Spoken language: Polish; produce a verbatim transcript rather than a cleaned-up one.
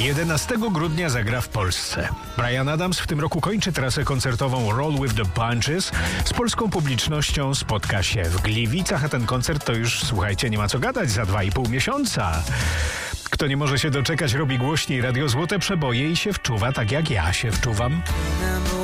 jedenastego grudnia zagra w Polsce. Bryan Adams w tym roku kończy trasę koncertową Roll with the Punches. Z polską publicznością spotka się w Gliwicach, a ten koncert to już, słuchajcie, nie ma co gadać, za dwa i pół miesiąca. Kto nie może się doczekać, robi głośniej Radio Złote Przeboje i się wczuwa tak jak ja się wczuwam.